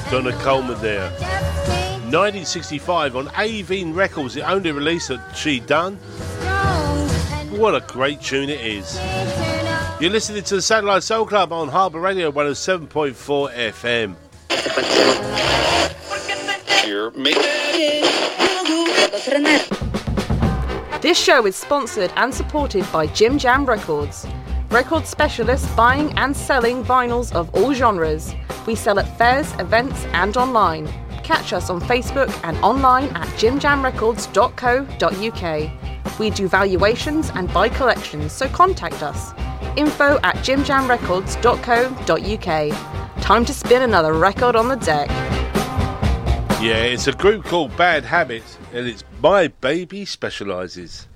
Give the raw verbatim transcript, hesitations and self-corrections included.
Donna Coleman there. nineteen sixty-five on Avene Records, the only release that she done. What a great tune it is. You're listening to the Satellite Soul Club on Harbour Radio one oh seven point four F M. This show is sponsored and supported by Jim Jam Records. Record specialists buying and selling vinyls of all genres. We sell at fairs, events and online. Catch us on Facebook and online at jim jam records dot co dot uk. We do valuations and buy collections, so contact us. Info at jim jam records dot co dot uk. Time to spin another record on the deck. Yeah, it's a group called Bad Habits, and it's My Baby Specialises.